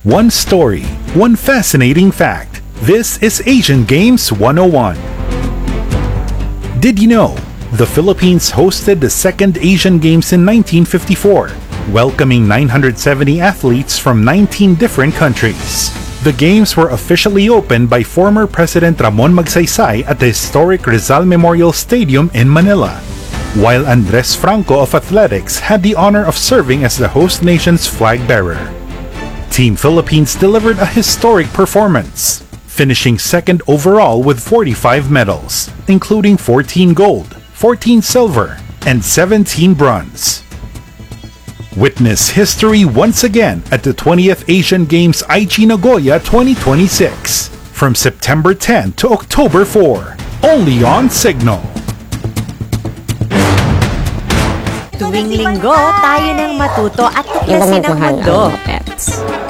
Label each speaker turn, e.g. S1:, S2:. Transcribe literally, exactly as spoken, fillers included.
S1: One story, one fascinating fact. This is Asian Games one oh one. Did you know the Philippines hosted the second Asian Games in nineteen fifty-four, welcoming nine hundred seventy athletes from nineteen different countries? The Games were officially opened by former President Ramon Magsaysay at the historic Rizal Memorial Stadium in Manila, while Andres Franco of Athletics had the honor of serving as the host nation's flag bearer. Team Philippines delivered a historic performance, finishing second overall with forty-five medals, including fourteen gold, fourteen silver, and seventeen bronze. Witness history once again at the twentieth Asian Games Aichi Nagoya twenty twenty-six from September tenth to October fourth, only on Signal.
S2: Tuwing linggo, tayo nang matuto at tuklasin ang mundo.